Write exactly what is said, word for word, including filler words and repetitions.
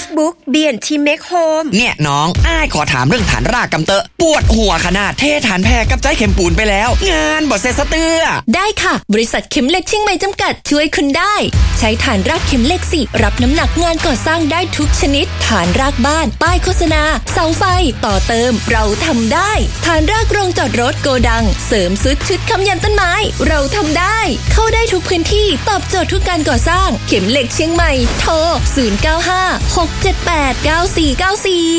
Facebook บี แอนด์ ที Make Home เนี่ยน้องอ้ายขอถามเรื่องฐานรากกำเตอะปวดหัวขนาดเทฐานแพรกับใจเข็มปูนไปแล้วงานบ่เสร็จสะเตือได้ค่ะบริษัทเข็มเหล็กเชียงใหม่จำกัดช่วยคุณได้ใช้ฐานรากเข็มเหล็กสิรับน้ำหนักงานก่อสร้างได้ทุกชนิดฐานรากบ้านป้ายโฆษณาเสาไฟต่อเติมเราทำได้ฐานรากโรงจอดรถโกดังเสริมซุดชุดค้ำยันต้นไม้เราทำได้เข้าได้ทุกพื้นที่ตอบโจทย์ทุกการก่อสร้างเข็มเหล็กเชียงใหม่โทรศูนย์ เก้า ห้า หก เจ็ด แปด เก้า สี่ เก้า สี่